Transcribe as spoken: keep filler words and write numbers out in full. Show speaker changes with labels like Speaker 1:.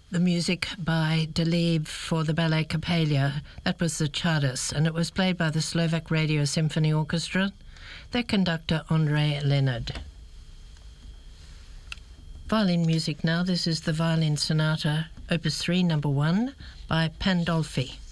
Speaker 1: the music by Delibes for the ballet Coppelia. That was the Czardas, and it was played by the Slovak Radio Symphony Orchestra, their conductor Andrei Leonard. Violin music now. This is the Violin Sonata, Opus three, number one, by Pandolfi.